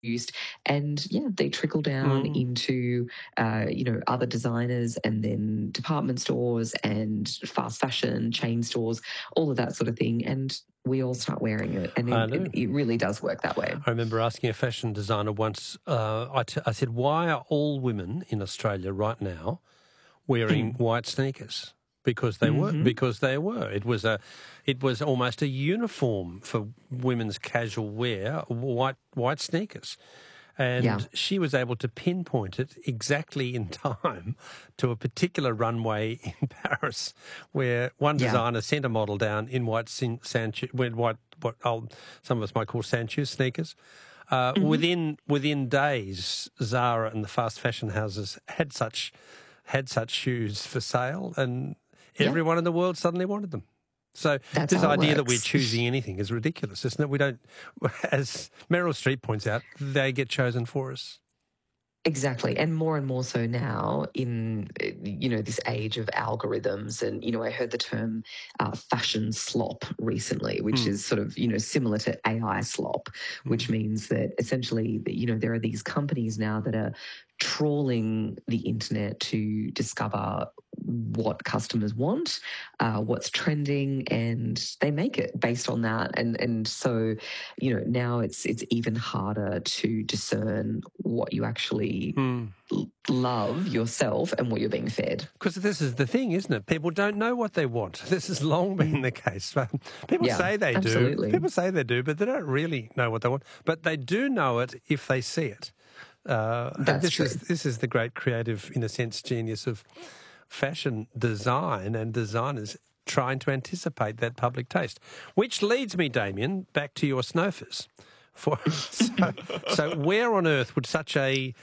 and they trickle down into other designers and then department stores and fast fashion chain stores, all of that sort of thing, and we all start wearing it, and it really does work that way. I remember asking a fashion designer once, I said, why are all women in Australia right now wearing white sneakers? Because they were. It was almost a uniform for women's casual wear, white sneakers. And she was able to pinpoint it exactly in time to a particular runway in Paris, where one designer sent a model down in white some of us might call Saint-Just sneakers. Within days, Zara and the fast fashion houses had such shoes for sale, and everyone in the world suddenly wanted them. So this idea that we're choosing anything is ridiculous, isn't it? We don't, as Meryl Streep points out, they get chosen for us. Exactly. And more so now in, this age of algorithms. And, I heard the term fashion slop recently, which is sort of, similar to AI slop, which means that essentially, there are these companies now that are trawling the internet to discover what customers want, what's trending, and they make it based on that. And so, now it's even harder to discern what you actually love yourself and what you're being fed. Because this is the thing, isn't it? People don't know what they want. This has long been the case. People say they do. People say they do, but they don't really know what they want. But they do know it if they see it. That's true. This is the great creative, in a sense, genius of fashion design and designers trying to anticipate that public taste. Which leads me, Damien, back to your snowfers. So where on earth would such a,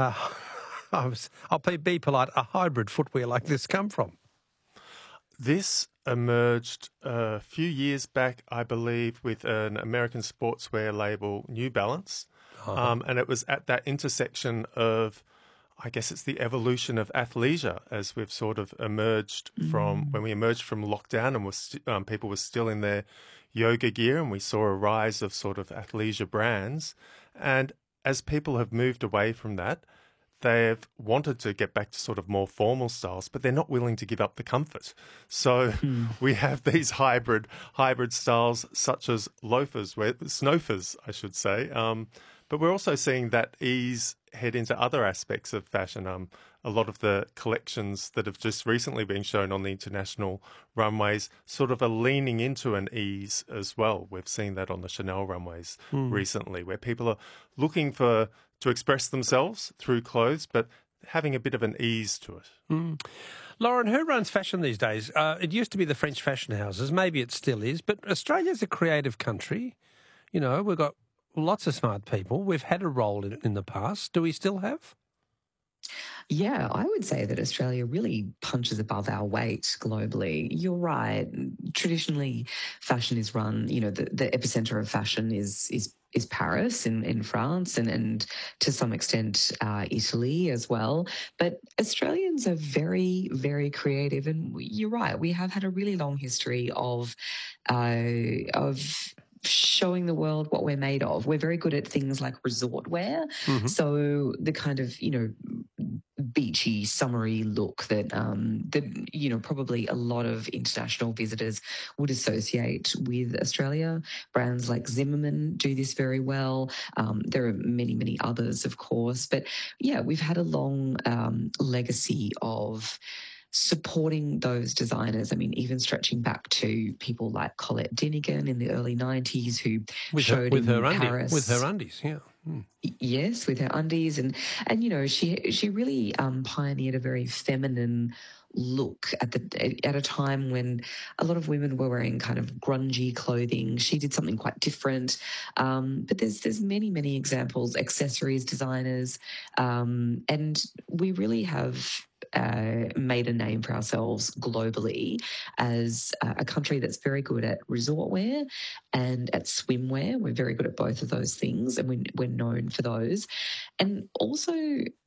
I'll be polite, a hybrid footwear like this come from? This emerged a few years back, I believe, with an American sportswear label, New Balance. And it was at that intersection of, I guess it's the evolution of athleisure as we've sort of emerged from, when we emerged from lockdown and people were still in their yoga gear, and we saw a rise of sort of athleisure brands. And as people have moved away from that, they've wanted to get back to sort of more formal styles, but they're not willing to give up the comfort. So we have these hybrid styles such as snowfers, I should say. But we're also seeing that ease head into other aspects of fashion. A lot of the collections that have just recently been shown on the international runways sort of are leaning into an ease as well. We've seen that on the Chanel runways recently, where people are looking to express themselves through clothes, but having a bit of an ease to it. Lauren, who runs fashion these days? It used to be the French fashion houses. Maybe it still is, but Australia's a creative country. We've got lots of smart people. We've had a role in the past. Do we still have? Yeah, I would say that Australia really punches above our weight globally. You're right. Traditionally, fashion is run, the epicenter of fashion is Paris in France and to some extent Italy as well. But Australians are very, very creative. And you're right, we have had a really long history of showing the world what we're made of. We're very good at things like resort wear. So the kind of, beachy, summery look that probably a lot of international visitors would associate with Australia. Brands like Zimmermann do this very well. There are many, many others, of course. But yeah, we've had a long legacy of supporting those designers. I mean, even stretching back to people like Colette Dinigan in the early 90s who showed in Paris. With her undies, yeah. Yes, with her undies. And she really pioneered a very feminine look at a time when a lot of women were wearing kind of grungy clothing. She did something quite different. But there's many, many examples, accessories designers, and we really have made a name for ourselves globally as a country that's very good at resort wear and at swimwear. We're very good at both of those things, and we're known for those. And also,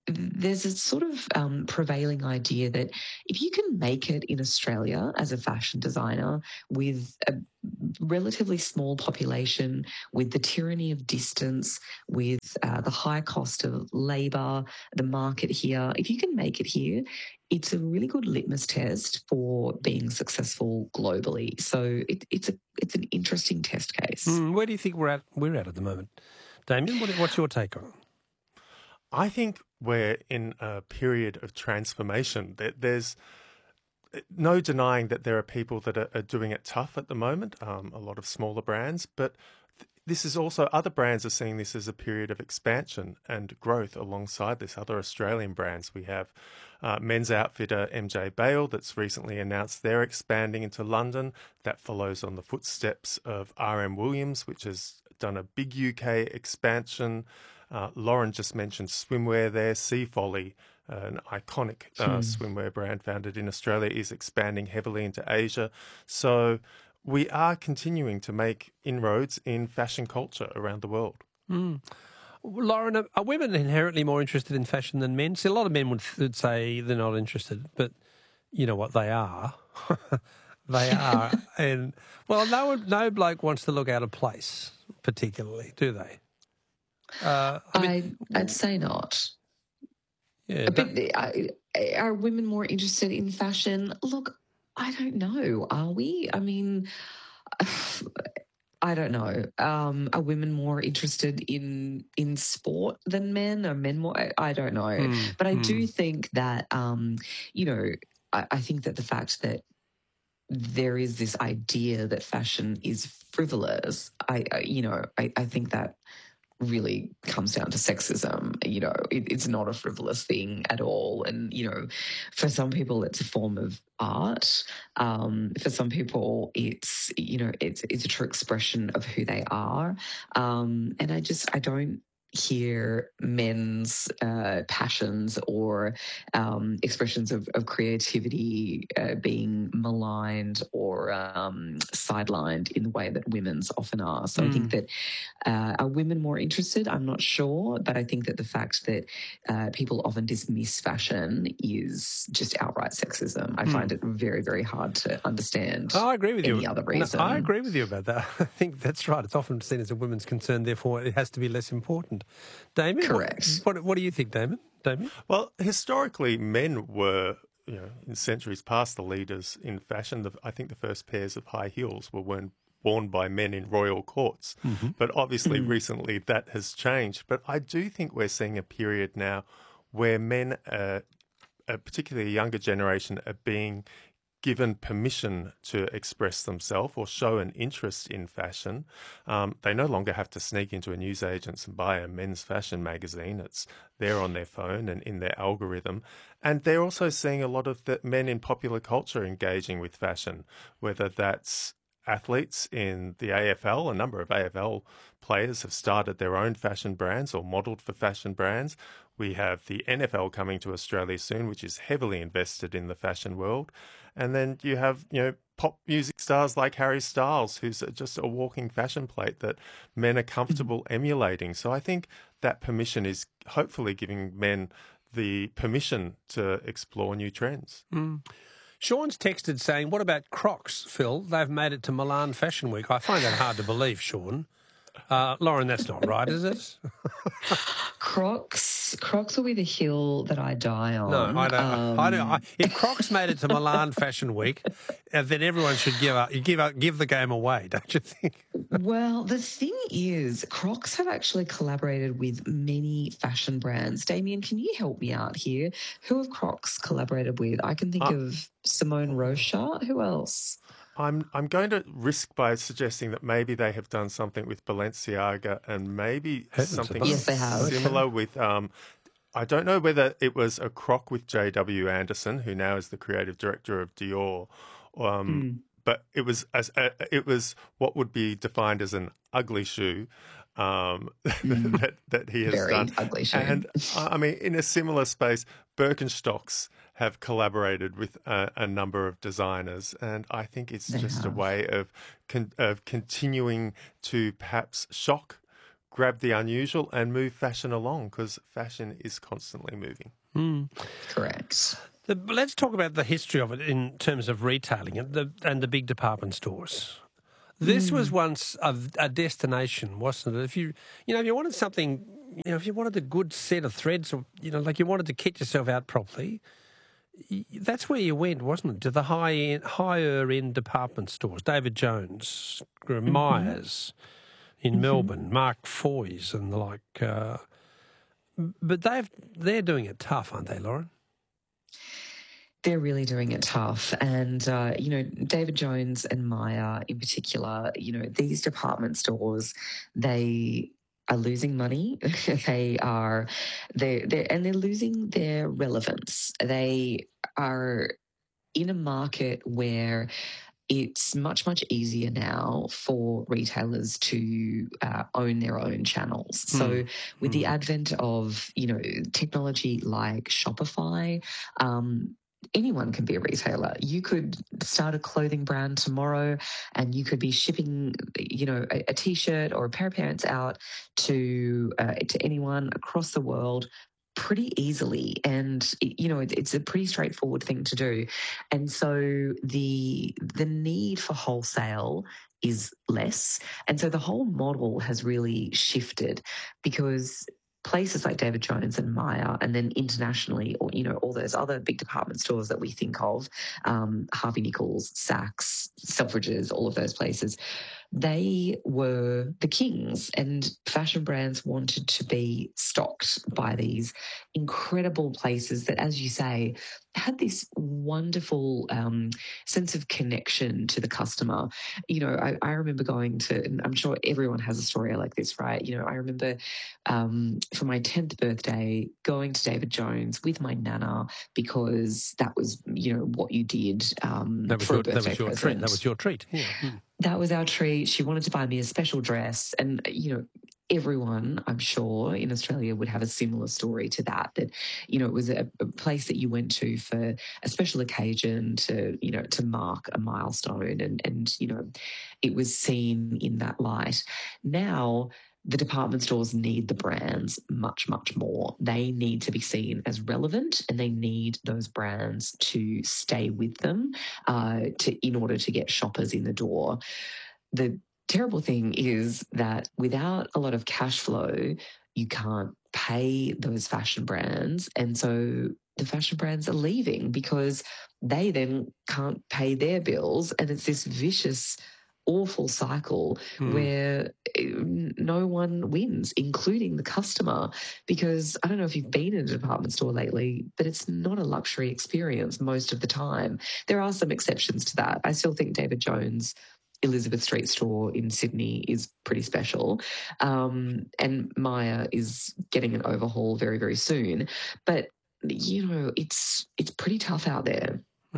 there's a sort of prevailing idea that if you can make it in Australia as a fashion designer with a relatively small population, with the tyranny of distance, with the high cost of labour, the market here, if you can make it here, it's a really good litmus test for being successful globally. So it's an interesting test case. Where do you think we're at at the moment? Damien, what's your take on it? I think we're in a period of transformation. There's no denying that there are people that are doing it tough at the moment, a lot of smaller brands, but this is also, other brands are seeing this as a period of expansion and growth alongside this. Other Australian brands, we have men's outfitter MJ Bale that's recently announced they're expanding into London. That follows on the footsteps of RM Williams, which has done a big UK expansion. Lauren just mentioned swimwear there. Sea Folly, an iconic swimwear brand founded in Australia, is expanding heavily into Asia. So we are continuing to make inroads in fashion culture around the world. Lauren, are women inherently more interested in fashion than men? See, a lot of men would say they're not interested, but you know what, they are. They are. And, well, no bloke wants to look out of place, particularly, do they? I'd say not. Yeah, but are women more interested in fashion? Look, I don't know. Are we? I mean, I don't know. Are women more interested in sport than men? Are men more? I don't know. But I do think that, I think that the fact that there is this idea that fashion is frivolous, I think that really comes down to sexism. It's not a frivolous thing at all. And, for some people it's a form of art. For some people it's a true expression of who they are. And I don't hear men's passions or expressions of creativity being maligned or sidelined in the way that women's often are. So I think that are women more interested? I'm not sure, but I think that the fact that people often dismiss fashion is just outright sexism. I find it very, very hard to understand. I agree with you. Any other reason? No, I agree with you about that. I think that's right. It's often seen as a women's concern, therefore it has to be less important. Damien? Correct. What do you think, Damien? Well, historically, men were, in centuries past, the leaders in fashion. I think the first pairs of high heels were worn by men in royal courts. But obviously, recently that has changed. But I do think we're seeing a period now where men, particularly a younger generation, are being given permission to express themselves or show an interest in fashion. They no longer have to sneak into a newsagent's and buy a men's fashion magazine. It's there on their phone and in their algorithm. And they're also seeing a lot of the men in popular culture engaging with fashion, whether that's athletes in the AFL. A number of AFL players have started their own fashion brands or modelled for fashion brands. We have the NFL coming to Australia soon, which is heavily invested in the fashion world. And then you have, pop music stars like Harry Styles, who's just a walking fashion plate that men are comfortable emulating. So I think that permission is hopefully giving men the permission to explore new trends. Sean's texted saying, what about Crocs, Phil? They've made it to Milan Fashion Week. I find that hard to believe, Sean. Lauren, that's not right, is it? Crocs will be the hill that I die on. No, I don't. If Crocs made it to Milan Fashion Week, then everyone should give the game away, don't you think? Well, the thing is, Crocs have actually collaborated with many fashion brands. Damien, can you help me out here? Who have Crocs collaborated with? I can think of Simone Rocha. Who else? I'm going to risk by suggesting that maybe they have done something with Balenciaga and maybe something similar with, I don't know whether it was a croc with J.W. Anderson, who now is the creative director of Dior, but it was what would be defined as an ugly shoe that he has done. Very ugly shoe. And I mean, in a similar space, Birkenstocks have collaborated with a number of designers, and I think it's a way of continuing to perhaps shock grab the unusual and move fashion along, because fashion is constantly moving. Correct. Let's talk about the history of it in terms of retailing and the big department stores. This was once a destination, wasn't it? If you wanted something, if you wanted a good set of threads, or like you wanted to kit yourself out properly, that's where you went, wasn't it? To the higher end department stores, David Jones, Myers in Melbourne, Mark Foy's and the like. But they're doing it tough, aren't they, Lauren? They're really doing it tough. And, David Jones and Myer in particular, these department stores, they are losing money. they're losing their relevance. They are in a market where it's much, much easier now for retailers to own their own channels. So with the advent of, technology like Shopify, anyone can be a retailer. You could start a clothing brand tomorrow and you could be shipping, a T-shirt or a pair of pants out to anyone across the world pretty easily. And, it's a pretty straightforward thing to do. And so the need for wholesale is less. And so the whole model has really shifted, because places like David Jones and Myer, and then internationally, or all those other big department stores that we think of, Harvey Nichols, Saks, Selfridges, all of those places, they were the kings, and fashion brands wanted to be stocked by these incredible places that, as you say, had this wonderful sense of connection to the customer. I remember going to, and I'm sure everyone has a story like this, right? I remember for my 10th birthday going to David Jones with my nana, because that was, what you did for a birthday present. That was your treat. Yeah. That was our treat. She wanted to buy me a special dress. And, everyone, I'm sure, in Australia would have a similar story to that, it was a place that you went to for a special occasion to mark a milestone. And it was seen in that light. Now, the department stores need the brands much, much more. They need to be seen as relevant, and they need those brands to stay with them in order to get shoppers in the door. The terrible thing is that without a lot of cash flow, you can't pay those fashion brands. And so the fashion brands are leaving because they then can't pay their bills. And it's this vicious, awful cycle where no one wins, including the customer, because I don't know if you've been in a department store lately, but it's not a luxury experience most of the time. There are some exceptions to that. I still think David Jones' Elizabeth Street store in Sydney is pretty special, and Myer is getting an overhaul very, very soon. But it's pretty tough out there.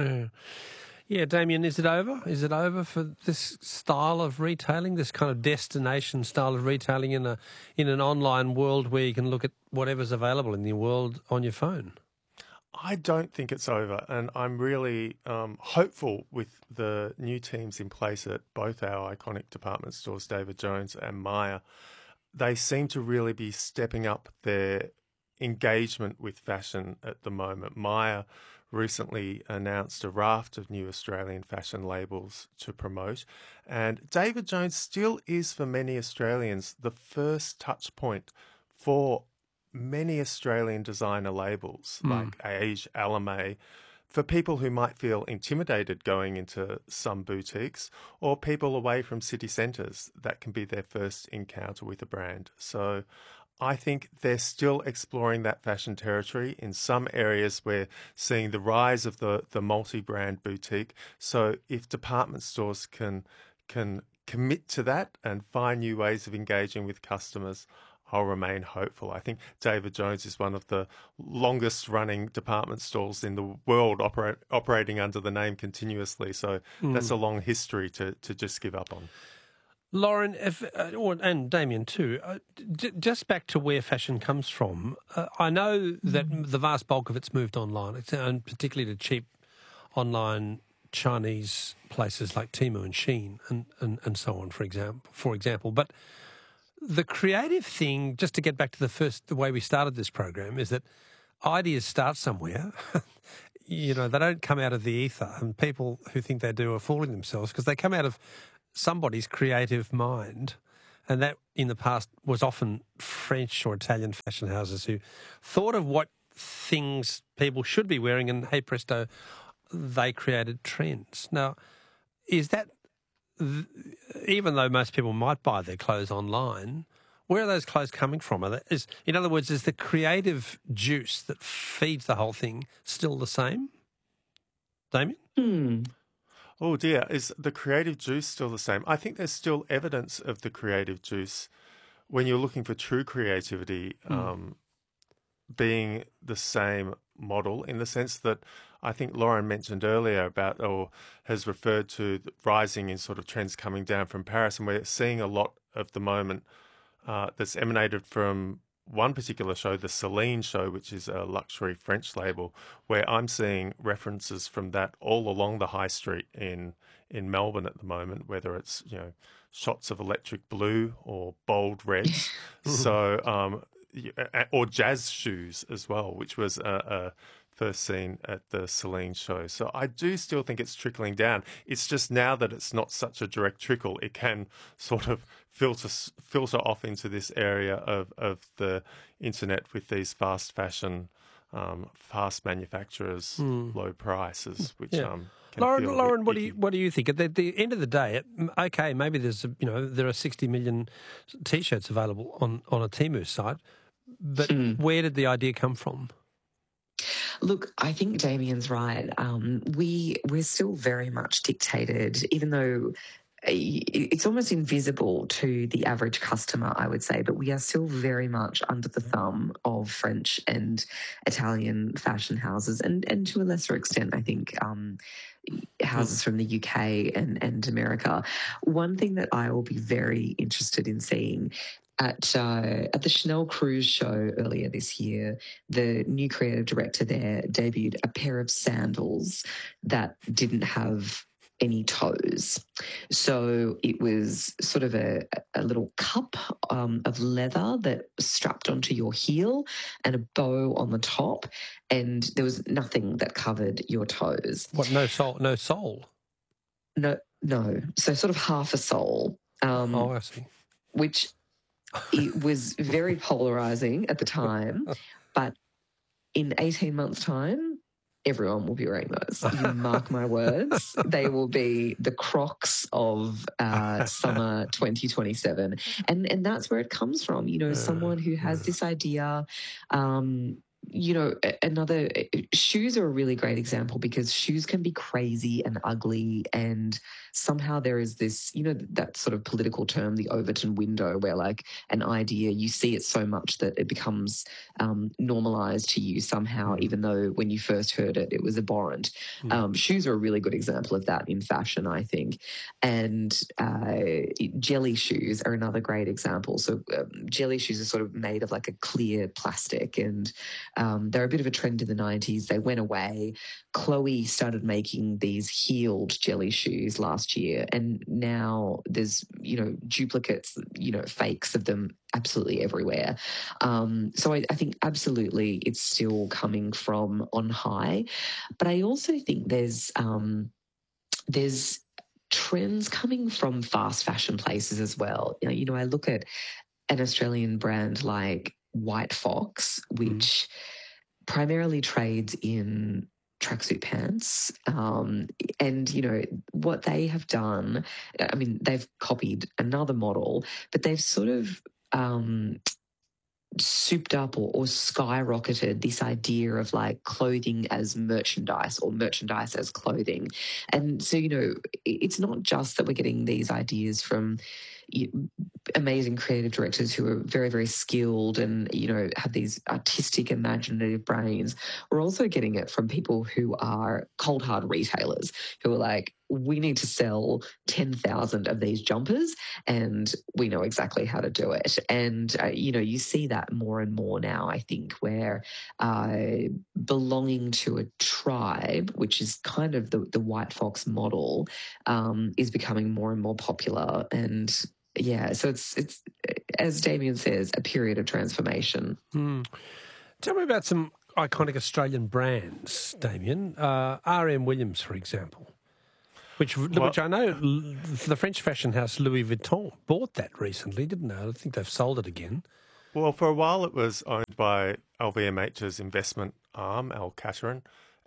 Yeah, Damien, is it over? Is it over for this style of retailing, this kind of destination style of retailing in an online world where you can look at whatever's available in the world on your phone? I don't think it's over, and I'm really hopeful with the new teams in place at both our iconic department stores, David Jones and Myer. They seem to really be stepping up their engagement with fashion at the moment. Myer recently announced a raft of new Australian fashion labels to promote, and David Jones still is, for many Australians, the first touch point for many Australian designer labels like Age, Alame, for people who might feel intimidated going into some boutiques, or people away from city centres. That can be their first encounter with a brand. So I think they're still exploring that fashion territory. In some areas, we're seeing the rise of the multi-brand boutique. So if department stores can commit to that and find new ways of engaging with customers, I'll remain hopeful. I think David Jones is one of the longest running department stores in the world operating under the name continuously. So that's a long history to just give up on. Lauren, and Damien too, just back to where fashion comes from, I know that the vast bulk of it's moved online, and particularly to cheap online Chinese places like Temu and Shein and so on, for example. But the creative thing, just to get back to the way we started this program, is that ideas start somewhere. They don't come out of the ether, and people who think they do are fooling themselves because they come out of somebody's creative mind. And that in the past was often French or Italian fashion houses who thought of what things people should be wearing, and hey presto, they created trends. Now, is that, even though most people might buy their clothes online, where are those clothes coming from? In other words, is the creative juice that feeds the whole thing still the same? Damien? Oh dear, is the creative juice still the same? I think there's still evidence of the creative juice when you're looking for true creativity being the same model, in the sense that I think Lauren mentioned earlier about, or has referred to, the rising in sort of trends coming down from Paris, and we're seeing a lot of the moment that's emanated from one particular show, the Celine show, which is a luxury French label, where I'm seeing references from that all along the high street in Melbourne at the moment, whether it's, shots of electric blue or bold reds. So, or jazz shoes as well, which was first seen at the Celine show. So I do still think it's trickling down. It's just now that it's not such a direct trickle, it can sort of filter off into this area of the internet with these fast fashion, fast manufacturers, low prices, which Lauren, what do you think? At the end of the day, okay, maybe there are 60 million T-shirts available on a Temu site, but where did the idea come from? Look, I think Damien's right. We're still very much dictated, even though it's almost invisible to the average customer, I would say, but we are still very much under the thumb of French and Italian fashion houses, and to a lesser extent, I think, houses from the UK and America. One thing that I will be very interested in seeing at the Chanel Cruise show earlier this year, the new creative director there debuted a pair of sandals that didn't have any toes. So it was sort of a little cup of leather that strapped onto your heel and a bow on the top, and there was nothing that covered your toes. What, no sole? No sole? No. So sort of half a sole. I see. Which... it was very polarizing at the time, but in 18 months' time, everyone will be wearing those. You mark my words. They will be the Crocs of summer 2027. And that's where it comes from, someone who has this idea. Shoes are a really great example, because shoes can be crazy and ugly, and somehow there is this, that sort of political term, the Overton window, where like an idea, you see it so much that it becomes normalized to you somehow, even though when you first heard it, it was abhorrent. Shoes are a really good example of that in fashion, I think. And jelly shoes are another great example. So jelly shoes are sort of made of like a clear plastic, and they're a bit of a trend in the 90s. They went away. Chloe started making these heeled jelly shoes last year, and now there's, duplicates, fakes of them absolutely everywhere. So I think absolutely it's still coming from on high. But I also think there's trends coming from fast fashion places as well. I look at an Australian brand like White Fox, which primarily trades in tracksuit pants. And, what they have done, I mean, they've copied another model, but they've sort of souped up or skyrocketed this idea of like clothing as merchandise or merchandise as clothing. And so, it's not just that we're getting these ideas from amazing creative directors who are very, very skilled and, have these artistic, imaginative brains. We're also getting it from people who are cold hard retailers who are like, we need to sell 10,000 of these jumpers and we know exactly how to do it. And, you see that more and more now, I think, where belonging to a tribe, which is kind of the White Fox model, is becoming more and more popular. And yeah, so it's as Damien says, a period of transformation. Tell me about some iconic Australian brands, Damien. R.M. Williams, for example, which I know the French fashion house Louis Vuitton bought that recently, didn't they? I think they've sold it again. Well, for a while it was owned by LVMH's investment arm, Al Catterton.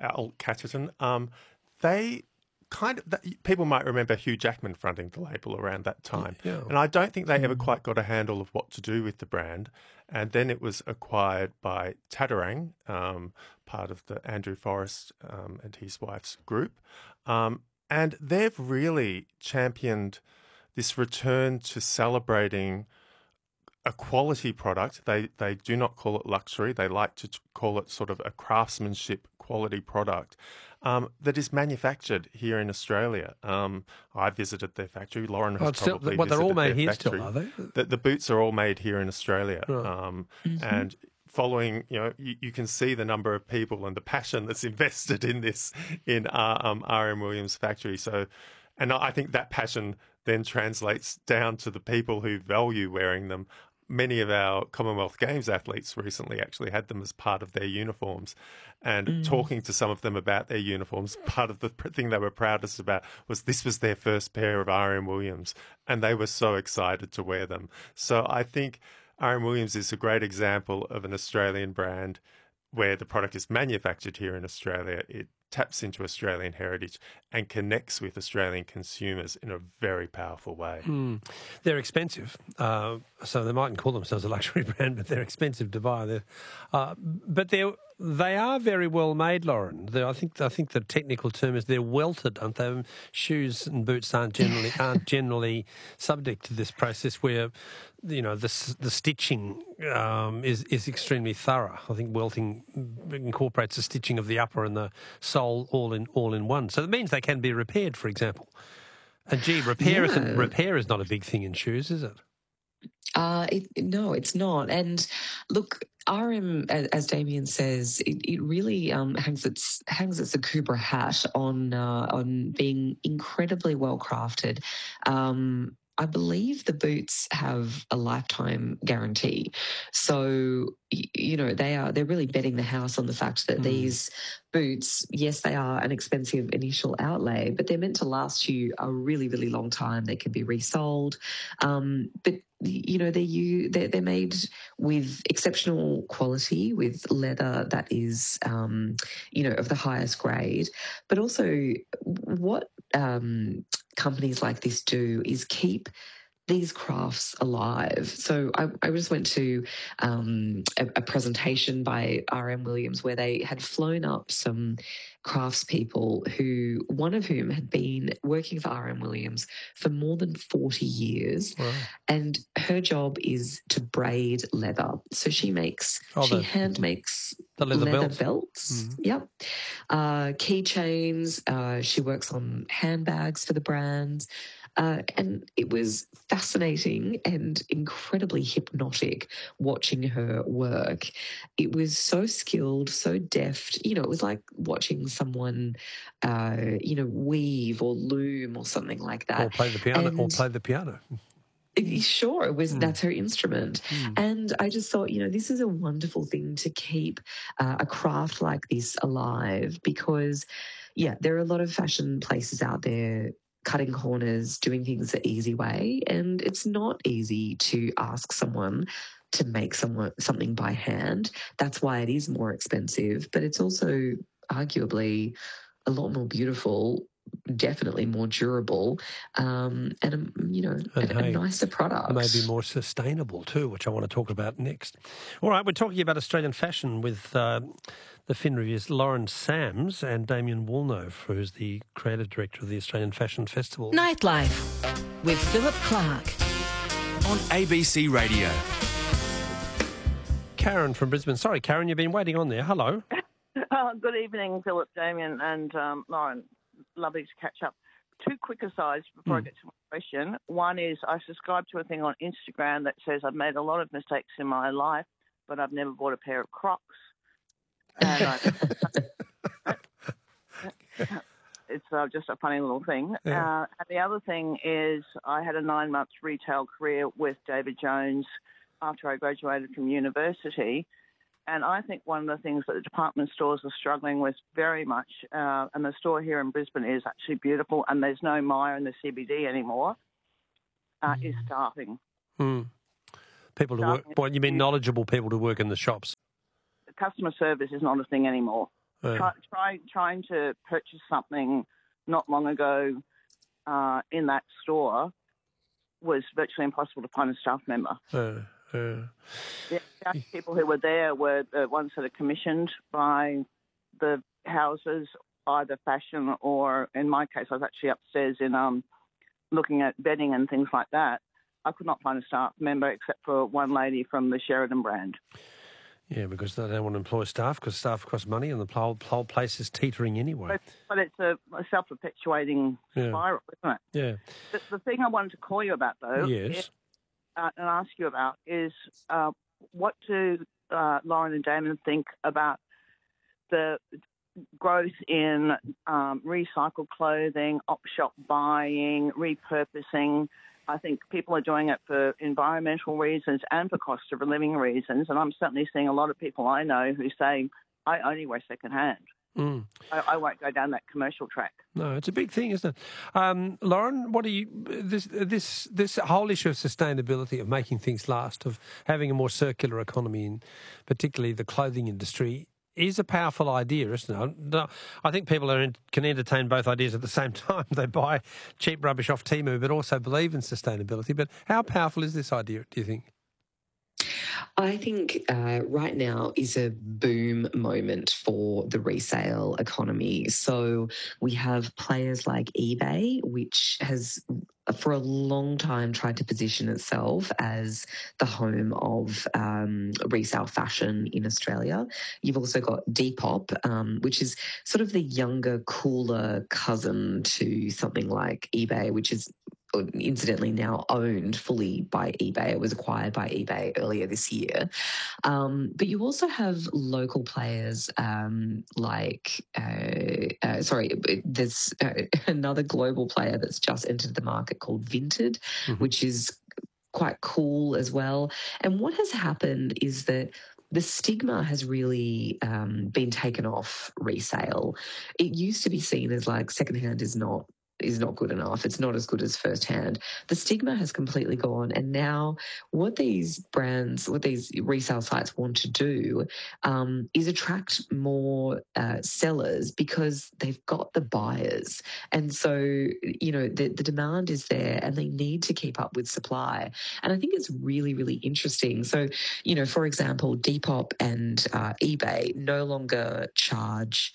They people might remember Hugh Jackman fronting the label around that time. Yeah. And I don't think they ever quite got a handle of what to do with the brand. And then it was acquired by Tatarang, part of the Andrew Forrest and his wife's group. And they've really championed this return to celebrating a quality product. They do not call it luxury. They like to call it sort of a craftsmanship quality product that is manufactured here in Australia. I visited their factory. Lauren has probably visited they're all made here factory. still, are they? The boots are all made here in Australia. Right. And following, you can see the number of people and the passion that's invested in this in R.M. Williams factory. So, and I think that passion then translates down to the people who value wearing them. Many of our Commonwealth Games athletes recently actually had them as part of their uniforms. And talking to some of them about their uniforms, part of the thing they were proudest about was this was their first pair of R.M. Williams, and they were so excited to wear them. So I think R.M. Williams is a great example of an Australian brand where the product is manufactured here in Australia. It taps into Australian heritage and connects with Australian consumers in a very powerful way. They're expensive, so they mightn't call themselves a luxury brand, but they're expensive to buy. But they are very well made, Lauren. I think the technical term is they're welted, aren't they? Shoes and boots aren't generally subject to this process where the stitching is extremely thorough. I think welting incorporates the stitching of the upper and the sole all in one. So that means they can be repaired, for example. And repair is not a big thing in shoes, is it? No, it's not. And look, RM, as Damien says, it really hangs its Akubra hat on being incredibly well crafted. I believe the boots have a lifetime guarantee, so they're really betting the house on the fact that these boots, yes, they are an expensive initial outlay, but they're meant to last you a really, really long time. They can be resold, but they're made with exceptional quality, with leather that is of the highest grade, but also what companies like this do is keep these crafts alive. So I just went to a presentation by R.M. Williams where they had flown up some craftspeople one of whom had been working for R.M. Williams for more than 40 years. Wow. And her job is to braid leather. So she hand makes the leather belts. Yep. Keychains. She works on handbags for the brands. And it was fascinating and incredibly hypnotic watching her work. It was so skilled, so deft. It was like watching someone, weave or loom or something like that. Or play the piano. Sure, it was. That's her instrument. And I just thought, this is a wonderful thing to keep a craft like this alive because, there are a lot of fashion places out there cutting corners, doing things the easy way. And it's not easy to ask someone to make something by hand. That's why it is more expensive, but it's also arguably a lot more beautiful, definitely more durable, and a nicer product. Maybe more sustainable too, which I want to talk about next. All right, we're talking about Australian fashion with the Fin Review's Lauren Sams and Damien Woolnough, who's the creative director of the Australian Fashion Festival. Nightlife with Philip Clark on ABC Radio. Karen from Brisbane. Sorry, Karen, you've been waiting on there. Hello. Good evening, Philip, Damien and Lauren. Lovely to catch up. Two quick asides before I get to my question. One is I subscribe to a thing on Instagram that says I've made a lot of mistakes in my life, but I've never bought a pair of Crocs. And it's just a funny little thing. Yeah. And the other thing is I had a 9-month retail career with David Jones after I graduated from university. And I think one of the things that the department stores are struggling with very much, and the store here in Brisbane is actually beautiful, and there's no Myer in the CBD anymore, is staffing. People to work. What you mean, knowledgeable people to work in the shops? Customer service is not a thing anymore. Trying to purchase something not long ago in that store was virtually impossible to find a staff member. The people who were there were the ones that are commissioned by the houses, either fashion or, in my case, I was actually upstairs in looking at bedding and things like that. I could not find a staff member except for one lady from the Sheridan brand. Yeah, because they don't want to employ staff because staff cost money and the whole place is teetering anyway. But it's a self-perpetuating spiral, isn't it? Yeah. The thing I wanted to call you about, though, yes, and ask you about is what do Lauren and Damon think about the growth in recycled clothing, op-shop buying, repurposing? I think people are doing it for environmental reasons and for cost of living reasons. And I'm certainly seeing a lot of people I know who say, I only wear secondhand. I won't go down that commercial track. No, it's a big thing, isn't it? Lauren, what do you this whole issue of sustainability, of making things last, of having a more circular economy, in particularly the clothing industry, is a powerful idea, isn't it? I think people can entertain both ideas at the same time. They buy cheap rubbish off Temu, but also believe in sustainability. But how powerful is this idea, do you think? I think right now is a boom moment for the resale economy. So we have players like eBay, which has for a long time tried to position itself as the home of resale fashion in Australia. You've also got Depop, which is sort of the younger, cooler cousin to something like eBay, which is incidentally now owned fully by eBay. It was acquired by eBay earlier this year. But you also have local players there's another global player that's just entered the market called Vinted, which is quite cool as well. And what has happened is that the stigma has really been taken off resale. It used to be seen as like secondhand is not good enough. It's not as good as firsthand. The stigma has completely gone. And now what these resale sites want to do is attract more sellers because they've got the buyers. And so, the demand is there and they need to keep up with supply. And I think it's really, really interesting. So, for example, Depop and eBay no longer charge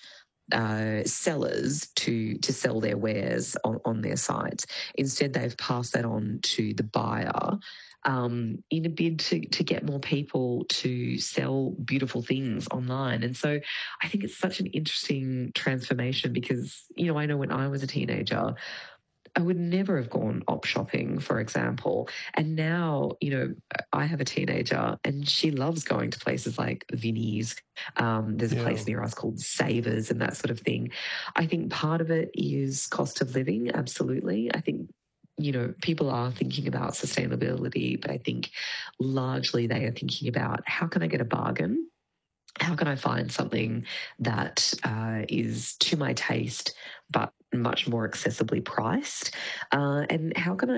sellers to sell their wares on their sites. Instead, they've passed that on to the buyer in a bid to get more people to sell beautiful things online. And so I think it's such an interesting transformation because, I know when I was a teenager, I would never have gone op shopping, for example. And now, I have a teenager and she loves going to places like Vinnie's. There's a place near us called Savers and that sort of thing. I think part of it is cost of living, absolutely. I think, people are thinking about sustainability, but I think largely they are thinking about how can I get a bargain? How can I find something that is to my taste but much more accessibly priced? And how can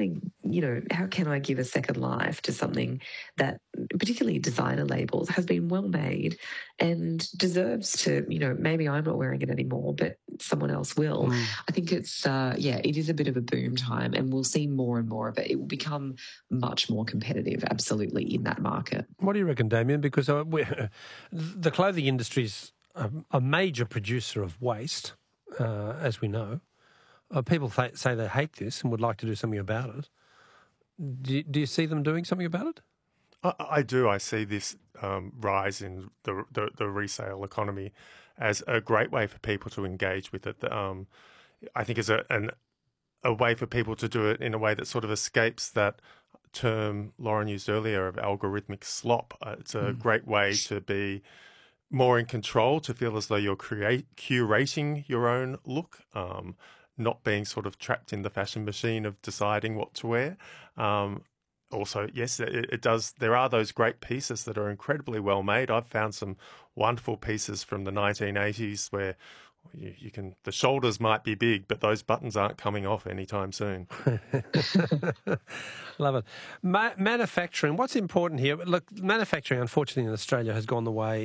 I give a second life to something that, particularly designer labels, has been well made and deserves to, maybe I'm not wearing it anymore, but someone else will. I think it's, it is a bit of a boom time and we'll see more and more of it. It will become much more competitive, absolutely, in that market. What do you reckon, Damien? Because the clothing industry is a major producer of waste, as we know. People say they hate this and would like to do something about it. Do you see them doing something about it? I do. I see this rise in the resale economy as a great way for people to engage with it. I think it's a way for people to do it in a way that sort of escapes that term Lauren used earlier of algorithmic slop. It's a great way to be more in control, to feel as though you're curating your own look, not being sort of trapped in the fashion machine of deciding what to wear. Also, yes, it does. There are those great pieces that are incredibly well made. I've found some wonderful pieces from the 1980s where you can, the shoulders might be big, but those buttons aren't coming off anytime soon. Love it. Manufacturing, what's important here? Look, manufacturing, unfortunately, in Australia has gone the way